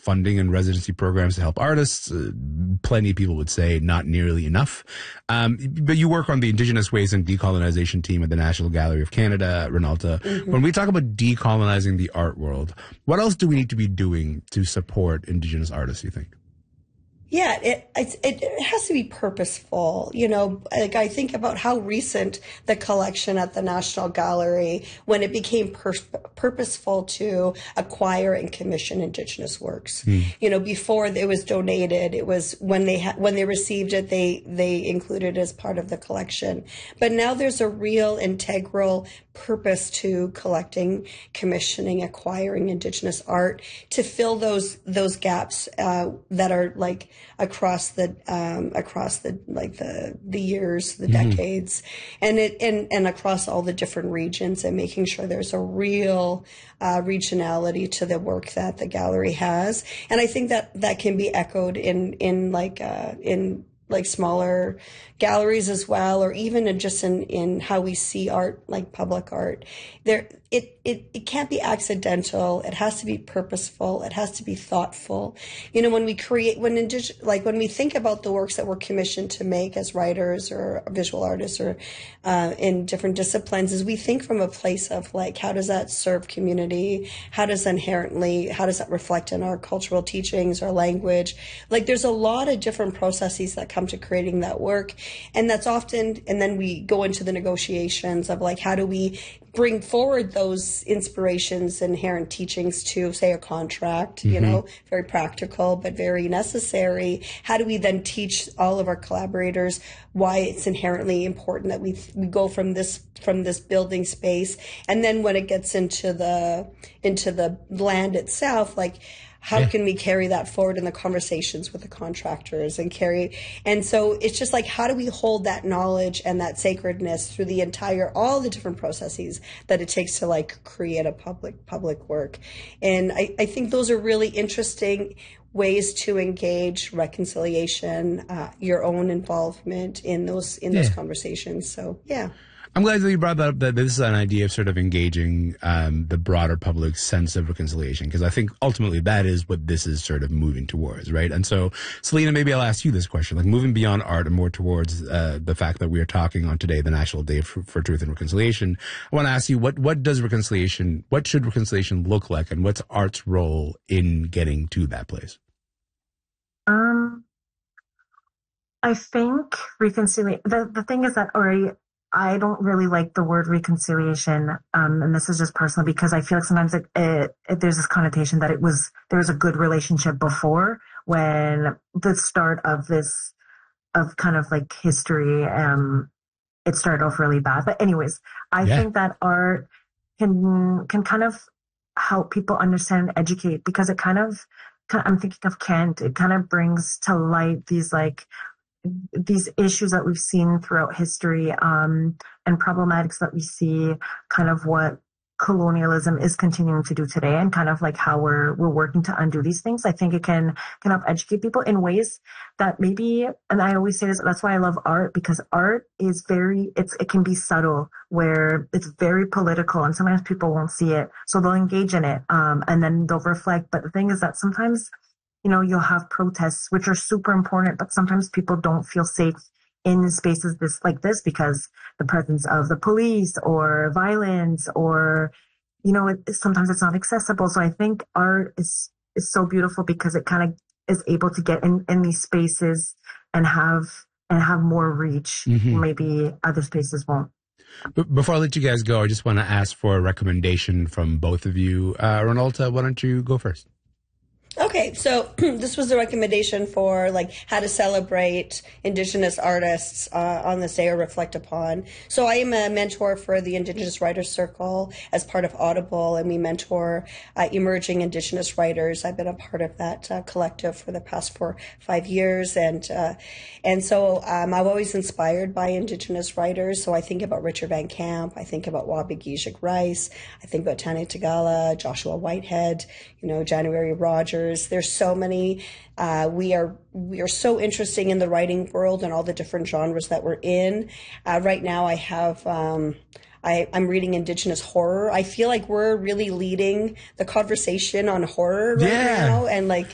funding and residency programs to help artists. Plenty of people would say not nearly enough. But you work on the Indigenous Ways and Decolonization team at the National Gallery of Canada, Renalta. Mm-hmm. When we talk about decolonizing the art world, what else do we need to be doing to support Indigenous artists, you think? Yeah, it has to be purposeful. You know, like I think about how recent the collection at the National Gallery, when it became purposeful to acquire and commission Indigenous works. You know, before it was donated, it was when they received it, they included it as part of the collection. But now there's a real integral purpose to collecting, commissioning, acquiring Indigenous art to fill those gaps that are like across the years, the decades, and across all the different regions, and making sure there's a real regionality to the work that the gallery has. And I think that can be echoed in smaller galleries as well, or even in how we see art, like public art. It can't be accidental. It has to be purposeful. It has to be thoughtful. You know, when we think about the works that we're commissioned to make as writers or visual artists or in different disciplines, is we think from a place of like, how does that serve community? How does that reflect in our cultural teachings, our language? Like, there's a lot of different processes that come to creating that work. And that's often, and then we go into the negotiations of like, how do we bring forward those inspirations, inherent teachings to, say, a contract, you know, very practical, but very necessary. How do we then teach all of our collaborators why it's inherently important that we go from this building space? And then when it gets into the land itself, like, how can we carry that forward in the conversations with the contractors and so it's just like, how do we hold that knowledge and that sacredness through all the different processes that it takes to like create a public work? And I think those are really interesting ways to engage reconciliation, your own involvement in those conversations. So, yeah. I'm glad that you brought that up, that this is an idea of sort of engaging the broader public's sense of reconciliation, because I think ultimately that is what this is sort of moving towards, right? And so, Selena, maybe I'll ask you this question, like moving beyond art and more towards the fact that we are talking on today, the National Day for Truth and Reconciliation. I want to ask you, what should reconciliation look like, and what's art's role in getting to that place? I think reconciliation, the thing is that, I don't really like the word reconciliation, and this is just personal, because I feel like sometimes there's this connotation that there was a good relationship before, when the start of kind of like history, it started off really bad. But anyways, I think that art can kind of help people understand and educate, because I'm thinking of Kent, it kind of brings to light these issues that we've seen throughout history, and problematics that we see, kind of what colonialism is continuing to do today, and kind of like how we're working to undo these things. I think it can help educate people in ways that maybe, and I always say this, that's why I love art, because art is it can be subtle, where it's very political, and sometimes people won't see it, so they'll engage in it, and then they'll reflect. But the thing is that sometimes, you know, you'll have protests, which are super important, but sometimes people don't feel safe in spaces like this because the presence of the police or violence, or, you know, sometimes it's not accessible. So I think art is so beautiful because it kind of is able to get in these spaces and have more reach. Maybe other spaces won't. But before I let you guys go, I just want to ask for a recommendation from both of you. Renalta, why don't you go first? Okay, so this was a recommendation for like how to celebrate Indigenous artists on this day or reflect upon. So I am a mentor for the Indigenous Writers Circle as part of Audible, and we mentor emerging Indigenous writers. I've been a part of that collective for the past 4-5 years, and so I'm always inspired by Indigenous writers. So I think about Richard Van Camp, I think about Wabigishik Rice, I think about Tanya Tagala, Joshua Whitehead, you know, January Rogers. There's so many. We are so interesting in the writing world and all the different genres that we're in. Right now, I have. I'm reading Indigenous horror. I feel like we're really leading the conversation on horror right now, and like